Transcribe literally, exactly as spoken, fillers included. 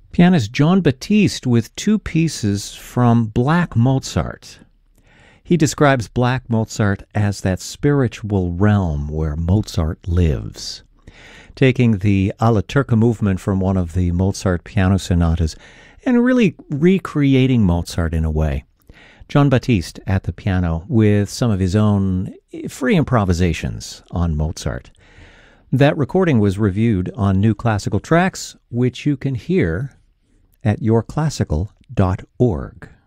Pianist Jon Batiste with two pieces from Black Mozart. He describes Black Mozart as that spiritual realm where Mozart lives, taking the alla turca movement from one of the Mozart piano sonatas and really recreating Mozart in a way. Jon Batiste at the piano with some of his own free improvisations on Mozart. That recording was reviewed on New Classical Tracks, which you can hear at your classical dot org.